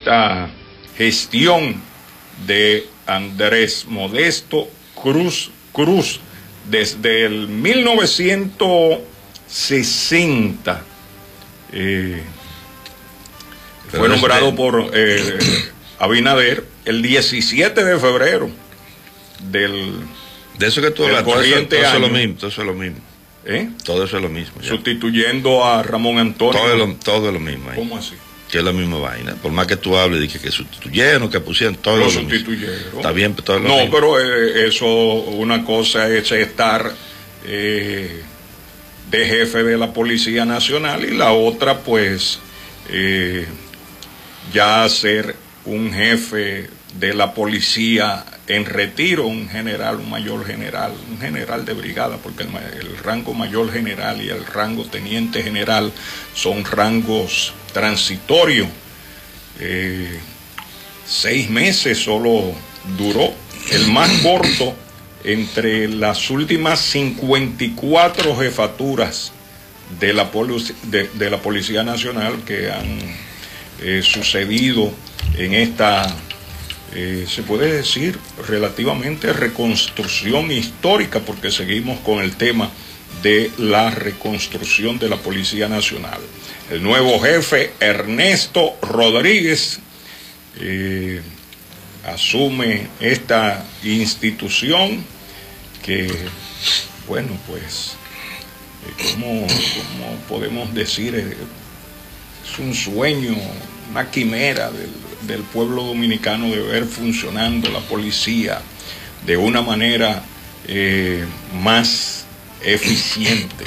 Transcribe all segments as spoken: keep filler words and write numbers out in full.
esta gestión de Andrés Modesto Cruz Cruz desde el mil novecientos sesenta. Eh, fue nombrado por eh, Abinader el diecisiete de febrero del de eso que tú hablas, todo, eso, todo eso es lo mismo, todo eso es lo mismo. ¿Eh? Todo eso es lo mismo. Ya. Sustituyendo a Ramón Antonio. Todo es lo, todo es lo mismo ahí. ¿Cómo así? Que es la misma vaina. Por más que tú hables de que, que sustituyeron, que pusieron todo lo, lo sustituyeron. Mismo. Está bien, pero todo es lo no, mismo. pero eh, eso, una cosa es estar eh, de jefe de la Policía Nacional y la otra, pues, eh, ya ser un jefe de la policía en retiro, un general, un mayor general, un general de brigada, porque el, el rango mayor general y el rango teniente general son rangos transitorios. Eh, seis meses solo duró, el más corto entre las últimas cincuenta y cuatro jefaturas de la, de, de la Policía Nacional que han eh, sucedido en esta... Eh, se puede decir relativamente reconstrucción histórica, porque seguimos con el tema de la reconstrucción de la Policía Nacional. El nuevo jefe, Ernesto Rodríguez, eh, asume esta institución que, bueno, pues, eh, ¿cómo, cómo podemos decir? Eh, es un sueño, una quimera del del pueblo dominicano de ver funcionando la policía de una manera eh, más eficiente.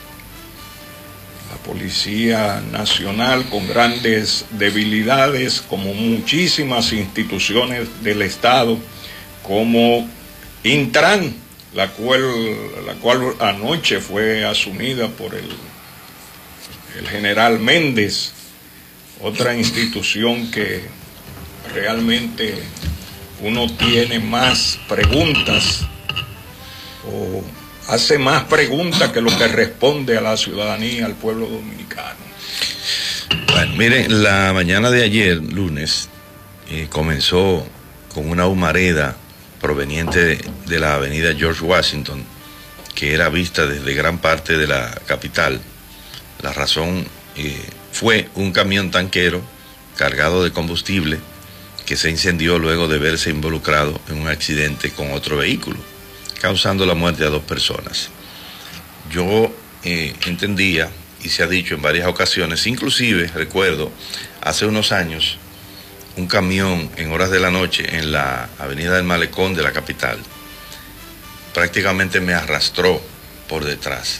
La Policía Nacional con grandes debilidades, como muchísimas instituciones del Estado, como Intran, la cual, la cual anoche fue asumida por el, el general Méndez, otra institución que realmente uno tiene más preguntas o hace más preguntas que lo que responde a la ciudadanía, al pueblo dominicano. Bueno, miren, la mañana de ayer, lunes, eh, comenzó con una humareda proveniente de, de la avenida George Washington, que era vista desde gran parte de la capital. La razón eh, fue un camión tanquero cargado de combustible que se incendió luego de verse involucrado en un accidente con otro vehículo, causando la muerte a dos personas. Yo eh, entendía, y se ha dicho en varias ocasiones, inclusive recuerdo hace unos años, un camión en horas de la noche en la avenida del Malecón de la capital, prácticamente me arrastró por detrás.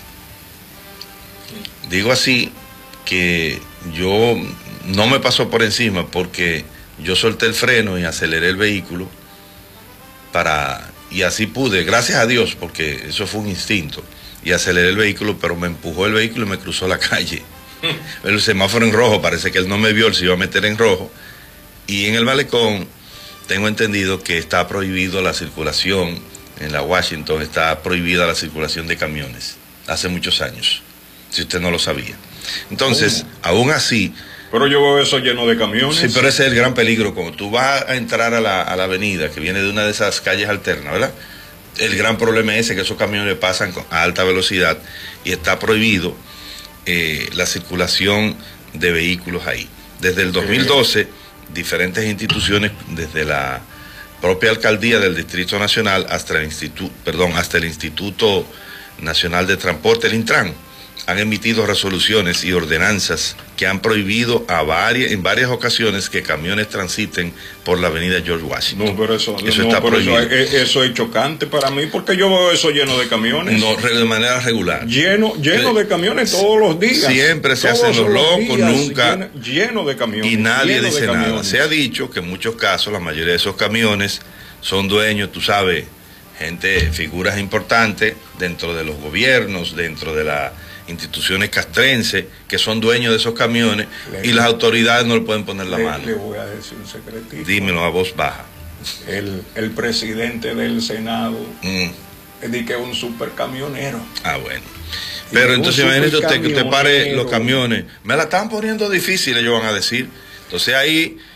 Digo así que yo no me pasó por encima porque yo solté el freno y aceleré el vehículo para, y así pude, gracias a Dios, porque eso fue un instinto, y aceleré el vehículo, pero me empujó el vehículo y me cruzó la calle. El semáforo en rojo, parece que él no me vio, él se iba a meter en rojo. Y en el Malecón tengo entendido que está prohibido la circulación, en la Washington está prohibida la circulación de camiones, hace muchos años, si usted no lo sabía. Entonces, oh. aún así... Pero yo veo eso lleno de camiones. Sí, pero ese es el gran peligro. Cuando tú vas a entrar a la, a la avenida, que viene de una de esas calles alternas, ¿verdad? El gran problema es ese, que esos camiones pasan a alta velocidad y está prohibido eh, la circulación de vehículos ahí. Desde el dos mil doce, sí. diferentes instituciones, desde la propia alcaldía del Distrito Nacional hasta el Instituto, perdón, hasta el Instituto Nacional de Transporte, el Intran, han emitido resoluciones y ordenanzas que han prohibido a varias, en varias ocasiones que camiones transiten por la avenida George Washington. No, pero eso, eso no, está pero prohibido. Eso, eso es chocante para mí, porque yo veo eso lleno de camiones. No, de manera regular. Lleno, lleno de camiones todos los días. Siempre se hacen los locos, nunca. Lleno, lleno de camiones. Y nadie lleno dice nada. Se ha dicho que en muchos casos la mayoría de esos camiones son dueños, tú sabes, gente, figuras importantes dentro de los gobiernos, dentro de la instituciones castrenses que son dueños de esos camiones le, y las autoridades no le pueden poner la le, mano. Le voy a decir un secretito. Dímelo a voz baja. El, el presidente del Senado mm. dice que es un supercamionero. Ah, bueno. Pero y entonces imagínese usted que usted pare los camiones. Me la están poniendo difícil, ellos van a decir. Entonces ahí